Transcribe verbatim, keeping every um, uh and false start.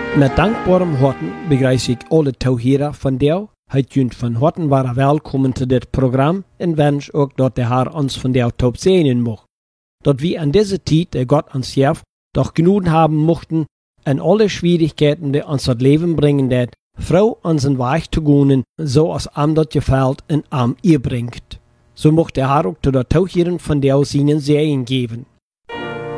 Met dankbarem harten begrüße ich alle Zuhörer von dir. Heute junt von harten waren welkom zu dit Programm en wens ook dat der Herr uns von der top sehen mag. Dat wir an dieser Zeit, der Gott uns hilft, doch Gnuden haben mochten, an alle Schwierigkeiten, die uns das Leben bringen, dat Frau unseren Weg zu gehen, so als am das gefällt und am ihr bringt. So mocht der Herr auch zu der Zuhören von der seinen Segen geben.